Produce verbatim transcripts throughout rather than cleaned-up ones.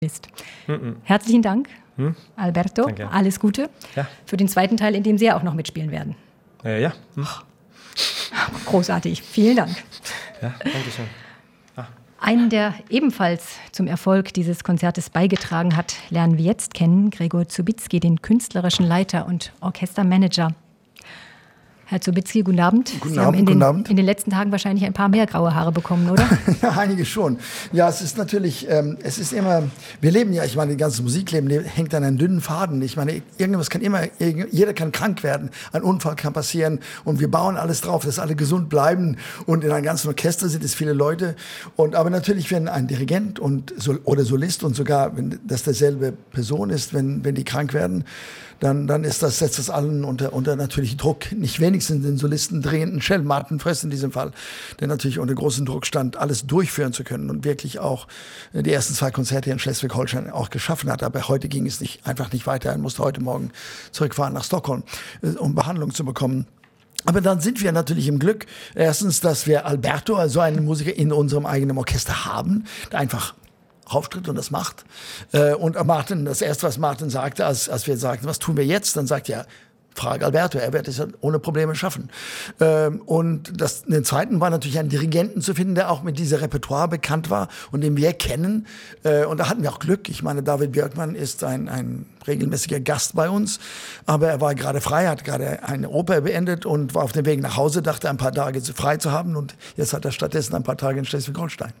ist. Mhm. Herzlichen Dank, mhm. Alberto. Danke. Alles Gute ja. für den zweiten Teil, in dem Sie ja auch noch mitspielen werden. Äh, ja. Mhm. Großartig. Vielen Dank. Ja, danke schön. Ah. Einen, der ebenfalls zum Erfolg dieses Konzertes beigetragen hat, lernen wir jetzt kennen, Gregor Zubitzki, den künstlerischen Leiter und Orchestermanager. Herr Zubitzki, guten Abend. Guten Sie Abend, haben in guten den, Abend. in den letzten Tagen wahrscheinlich ein paar mehr graue Haare bekommen, oder? Ja, einige schon. Ja, es ist natürlich, ähm, es ist immer, wir leben ja, ich meine, das ganze Musikleben hängt an einem dünnen Faden. Ich meine, irgendwas kann immer, jeder kann krank werden, ein Unfall kann passieren und wir bauen alles drauf, dass alle gesund bleiben und in einem ganzen Orchester sind es viele Leute. Und aber natürlich, wenn ein Dirigent und oder Solist und sogar, wenn das derselbe Person ist, wenn, wenn die krank werden, dann, dann ist das, setzt das allen unter, unter natürlich Druck. Nicht wenigstens den Solisten drehenden Shell Martin Fress in diesem Fall, der natürlich unter großem Druck stand, alles durchführen zu können und wirklich auch die ersten zwei Konzerte in Schleswig-Holstein auch geschaffen hat. Aber heute ging es nicht, einfach nicht weiter. Er musste heute Morgen zurückfahren nach Stockholm, um Behandlung zu bekommen. Aber dann sind wir natürlich im Glück, erstens, dass wir Alberto, also einen Musiker in unserem eigenen Orchester haben, der einfach auftritt und das macht. Und Martin, das erste, was Martin sagte, als, als wir sagten, was tun wir jetzt? Dann sagt er, frage Alberto, er wird es ohne Probleme schaffen. Und das, den zweiten war natürlich einen Dirigenten zu finden, der auch mit dieser Repertoire bekannt war und den wir kennen. Und da hatten wir auch Glück. Ich meine, David Björkman ist ein, ein regelmäßiger Gast bei uns, aber er war gerade frei, hat gerade eine Oper beendet und war auf dem Weg nach Hause, dachte ein paar Tage frei zu haben und jetzt hat er stattdessen ein paar Tage in Schleswig-Holstein.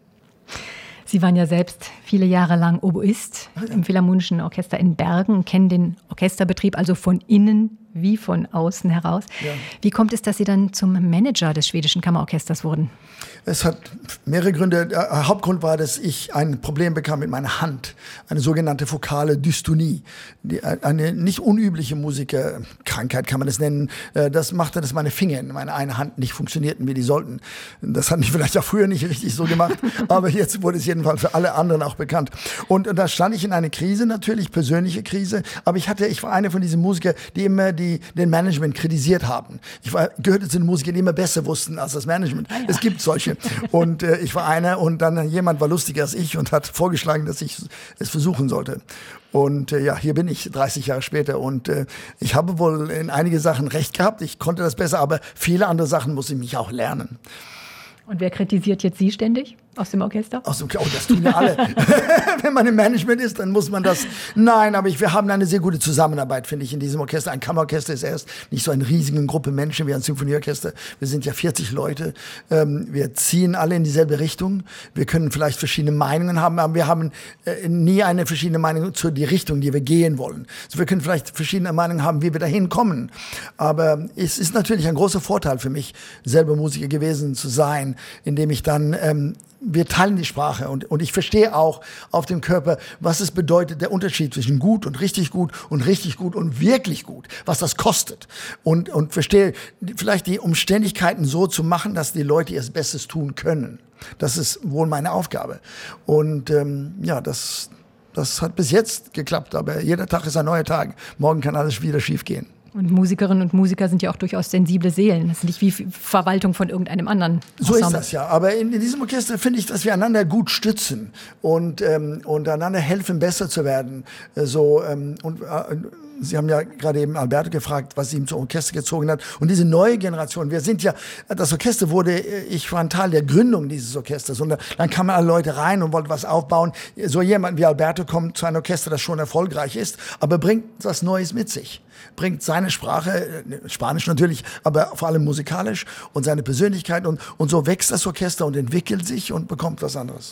Sie waren ja selbst viele Jahre lang Oboist im Philharmonischen Orchester in Bergen, kennen den Orchesterbetrieb also von innen wie von außen heraus. Ja. Wie kommt es, dass Sie dann zum Manager des schwedischen Kammerorchesters wurden? Es hat mehrere Gründe. Der Hauptgrund war, dass ich ein Problem bekam mit meiner Hand, eine sogenannte fokale Dystonie, die, eine nicht unübliche Musikerkrankheit kann man es nennen. Das machte, dass meine Finger in meiner einen Hand nicht funktionierten, wie die sollten. Das hat mich vielleicht auch früher nicht richtig so gemacht, aber jetzt wurde es jedenfalls für alle anderen auch bekannt. Und, und da stand ich in eine Krise, natürlich persönliche Krise, aber ich hatte, ich war einer von diesen Musikern, die immer die die den Management kritisiert haben. Ich war, gehörte zu den Musikern, die immer besser wussten als das Management. Ah, ja. Es gibt solche. Und äh, ich war einer und dann jemand war lustiger als ich und hat vorgeschlagen, dass ich es versuchen sollte. Und äh, ja, hier bin ich dreißig Jahre später und äh, ich habe wohl in einige Sachen recht gehabt. Ich konnte das besser, aber viele andere Sachen muss ich mich auch lernen. Und wer kritisiert jetzt Sie ständig aus dem Orchester? Aus dem, oh, das tun wir alle. Wenn man im Management ist, dann muss man das. Nein, aber ich, wir haben eine sehr gute Zusammenarbeit, finde ich, in diesem Orchester. Ein Kammerorchester ist erst nicht so eine riesige Gruppe Menschen wie ein Symphonieorchester. Wir sind ja vierzig Leute. Ähm, wir ziehen alle in dieselbe Richtung. Wir können vielleicht verschiedene Meinungen haben, aber wir haben äh, nie eine verschiedene Meinung zu die Richtung, die wir gehen wollen. Also wir können vielleicht verschiedene Meinungen haben, wie wir dahin kommen. Aber es ist natürlich ein großer Vorteil für mich, selber Musiker gewesen zu sein, indem ich dann ähm, wir teilen die Sprache und, und ich verstehe auch auf dem Körper, was es bedeutet, der Unterschied zwischen gut und richtig gut und richtig gut und wirklich gut, was das kostet. Und, und verstehe vielleicht die Umständigkeiten so zu machen, dass die Leute ihr Bestes tun können. Das ist wohl meine Aufgabe. Und ähm, ja, das, das hat bis jetzt geklappt, aber jeder Tag ist ein neuer Tag. Morgen kann alles wieder schief gehen. Und Musikerinnen und Musiker sind ja auch durchaus sensible Seelen. Das ist nicht wie Verwaltung von irgendeinem anderen Ensemble. So ist das ja. Aber in, in diesem Orchester finde ich, dass wir einander gut stützen und, ähm, und einander helfen, besser zu werden. So, ähm, und, äh, Sie haben ja gerade eben Alberto gefragt, was ihm zum Orchester gezogen hat. Und diese neue Generation, wir sind ja, das Orchester wurde, ich war ein Teil der Gründung dieses Orchesters. Und dann kamen alle Leute rein und wollten was aufbauen. So jemand wie Alberto kommt zu einem Orchester, das schon erfolgreich ist, aber bringt was Neues mit sich. Bringt seine Sprache, Spanisch natürlich, aber vor allem musikalisch und seine Persönlichkeit. Und, und so wächst das Orchester und entwickelt sich und bekommt was anderes.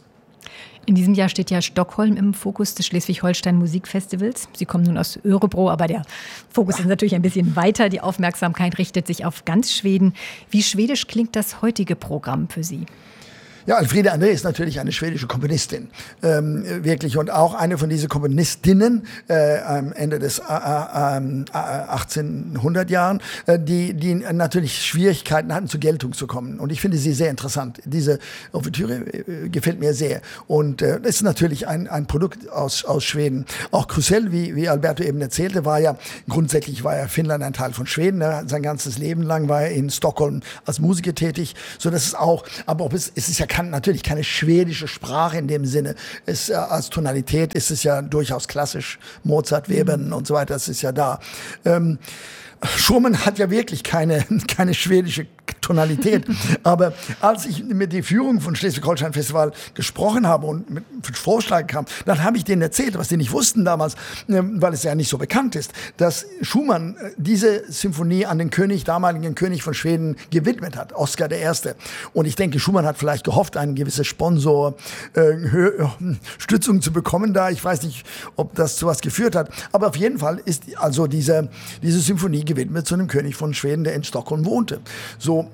In diesem Jahr steht ja Stockholm im Fokus des Schleswig-Holstein Musikfestivals. Sie kommen nun aus Örebro, aber der Fokus ist natürlich ein bisschen weiter. Die Aufmerksamkeit richtet sich auf ganz Schweden. Wie schwedisch klingt das heutige Programm für Sie? Ja, Elfriede André ist natürlich eine schwedische Komponistin, ähm, wirklich, und auch eine von diesen Komponistinnen äh, am Ende des äh, äh, achtzehnhundert Jahren, äh, die, die natürlich Schwierigkeiten hatten, zur Geltung zu kommen. Und ich finde sie sehr interessant. Diese Ouvertüre äh, gefällt mir sehr. Und äh, ist natürlich ein, ein Produkt aus, aus Schweden. Auch Krusell, wie, wie Alberto eben erzählte, war ja, grundsätzlich war ja Finnland ein Teil von Schweden. Sein ganzes Leben lang war er in Stockholm als Musiker tätig. So, das ist auch, aber ob es, es ist ja kann natürlich keine schwedische Sprache in dem Sinne. Es, äh, als Tonalität ist es ja durchaus klassisch. Mozart, Weber mhm. und so weiter, das ist ja da. Ähm, Schumann hat ja wirklich keine, keine schwedische Tonalität. Aber als ich mit der Führung von Schleswig-Holstein Festival gesprochen habe und mit Vorschlag kam, dann habe ich denen erzählt, was die nicht wussten damals, weil es ja nicht so bekannt ist, dass Schumann diese Symphonie an den König, damaligen König von Schweden gewidmet hat, Oskar der Erste. Und ich denke, Schumann hat vielleicht gehofft, eine gewisse Sponsor, äh, Stützung zu bekommen da. Ich weiß nicht, ob das zu was geführt hat. Aber auf jeden Fall ist also diese, diese Symphonie gewidmet zu einem König von Schweden, der in Stockholm wohnte. So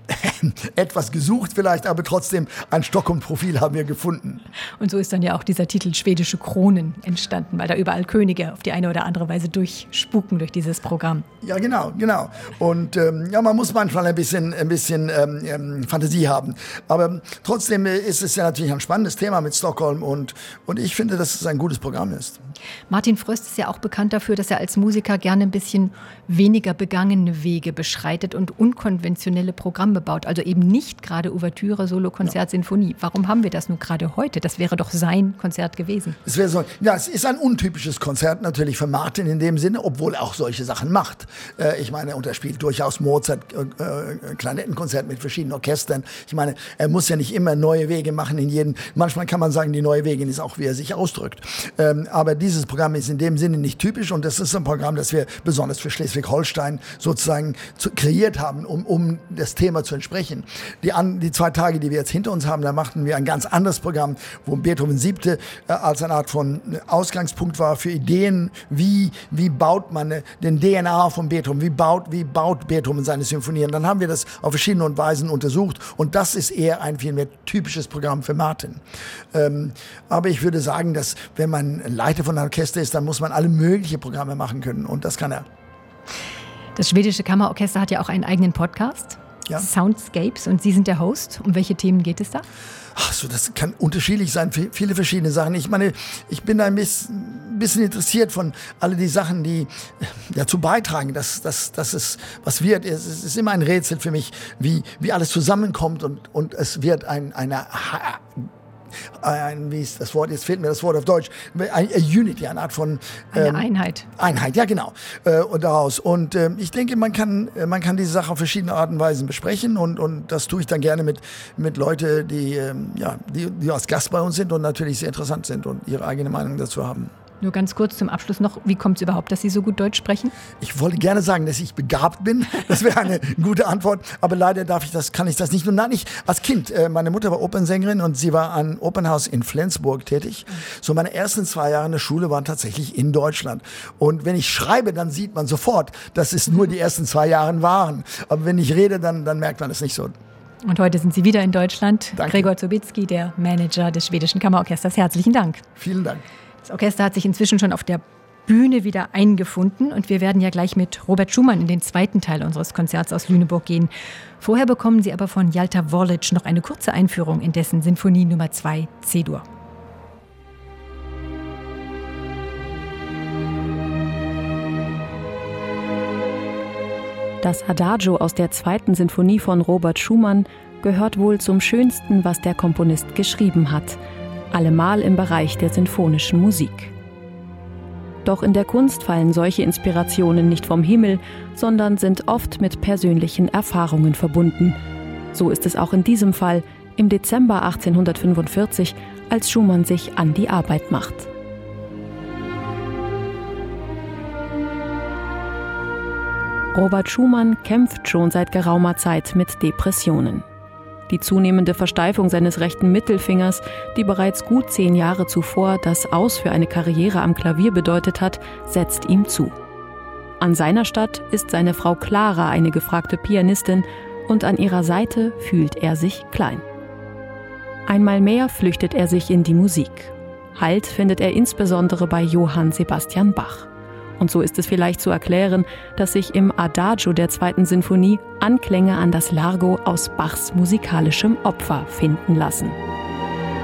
etwas gesucht vielleicht, aber trotzdem ein Stockholm-Profil haben wir gefunden. Und so ist dann ja auch dieser Titel Schwedische Kronen entstanden, weil da überall Könige auf die eine oder andere Weise durchspuken durch dieses Programm. Ja, genau, genau. Und ähm, ja, man muss manchmal ein bisschen, ein bisschen ähm, Fantasie haben. Aber trotzdem ist es ja natürlich ein spannendes Thema mit Stockholm und, und ich finde, dass es ein gutes Programm ist. Martin Fröst ist ja auch bekannt dafür, dass er als Musiker gerne ein bisschen weniger begangene Wege beschreitet und unkonventionelle Programme baut. Also eben nicht gerade Ouvertüre, Solo-Konzert, ja. Sinfonie. Warum haben wir das nun gerade heute? Das wäre doch sein Konzert gewesen. Es wäre so, ja, es ist ein untypisches Konzert natürlich für Martin in dem Sinne, obwohl er auch solche Sachen macht. Äh, ich meine, und er spielt durchaus Mozart, äh, äh, Klarinettenkonzert mit verschiedenen Orchestern. Ich meine, er muss ja nicht immer neue Wege machen in jedem. Manchmal kann man sagen, die neue Wege ist auch, wie er sich ausdrückt. Ähm, aber dieses Programm ist in dem Sinne nicht typisch und das ist ein Programm, das wir besonders für Schleswig-Holstein sozusagen zu, kreiert haben, um, um das Thema zu entsprechen. Die, an, die zwei Tage, die wir jetzt hinter uns haben, da machten wir ein ganz anderes Programm, wo Beethoven Siebte äh, als eine Art von Ausgangspunkt war für Ideen, wie, wie baut man äh, den D N A von Beethoven, wie baut, wie baut Beethoven seine Symphonien. Dann haben wir das auf verschiedene Weisen untersucht und das ist eher ein viel mehr typisches Programm für Martin. Ähm, aber ich würde sagen, dass wenn man Leiter von einem Orchester ist, dann muss man alle möglichen Programme machen können und das kann er. Das Schwedische Kammerorchester hat ja auch einen eigenen Podcast, ja. Soundscapes, und Sie sind der Host. Um welche Themen geht es da? Ach so, das kann unterschiedlich sein, viele verschiedene Sachen. Ich meine, ich bin da ein bisschen interessiert von all die Sachen, die dazu beitragen, dass, dass, dass es was wird. Es ist immer ein Rätsel für mich, wie, wie alles zusammenkommt und, und es wird ein, eine Ein, wie ist das Wort, jetzt fehlt mir das Wort auf Deutsch, eine Unity, eine Art von eine ähm, Einheit. Einheit, ja genau, äh, und daraus. Und äh, ich denke, man kann, man kann diese Sache auf verschiedene Arten und Weisen besprechen und, und das tue ich dann gerne mit, mit Leuten, die, ähm, ja, die, die als Gast bei uns sind und natürlich sehr interessant sind und ihre eigene Meinung dazu haben. Nur ganz kurz zum Abschluss noch, wie kommt es überhaupt, dass Sie so gut Deutsch sprechen? Ich wollte gerne sagen, dass ich begabt bin. Das wäre eine gute Antwort. Aber leider darf ich das, kann ich das nicht. Und nein, ich als Kind, äh, meine Mutter war Opernsängerin und sie war an Opernhaus in Flensburg tätig. So meine ersten zwei Jahre in der Schule waren tatsächlich in Deutschland. Und wenn ich schreibe, dann sieht man sofort, dass es nur die ersten zwei Jahre waren. Aber wenn ich rede, dann, dann merkt man es nicht so. Und heute sind Sie wieder in Deutschland. Danke. Gregor Zobitzky, der Manager des Schwedischen Kammerorchesters. Herzlichen Dank. Vielen Dank. Das Orchester hat sich inzwischen schon auf der Bühne wieder eingefunden und wir werden ja gleich mit Robert Schumann in den zweiten Teil unseres Konzerts aus Lüneburg gehen. Vorher bekommen Sie aber von Jalta Worlic noch eine kurze Einführung in dessen Sinfonie Nummer zwei C-Dur. Das Adagio aus der zweiten Sinfonie von Robert Schumann gehört wohl zum Schönsten, was der Komponist geschrieben hat. Allemal im Bereich der sinfonischen Musik. Doch in der Kunst fallen solche Inspirationen nicht vom Himmel, sondern sind oft mit persönlichen Erfahrungen verbunden. So ist es auch in diesem Fall im Dezember achtzehnhundertfünfundvierzig, als Schumann sich an die Arbeit macht. Robert Schumann kämpft schon seit geraumer Zeit mit Depressionen. Die zunehmende Versteifung seines rechten Mittelfingers, die bereits gut zehn Jahre zuvor das Aus für eine Karriere am Klavier bedeutet hat, setzt ihm zu. An seiner Statt ist seine Frau Clara eine gefragte Pianistin und an ihrer Seite fühlt er sich klein. Einmal mehr flüchtet er sich in die Musik. Halt findet er insbesondere bei Johann Sebastian Bach. Und so ist es vielleicht zu erklären, dass sich im Adagio der zweiten Sinfonie Anklänge an das Largo aus Bachs musikalischem Opfer finden lassen.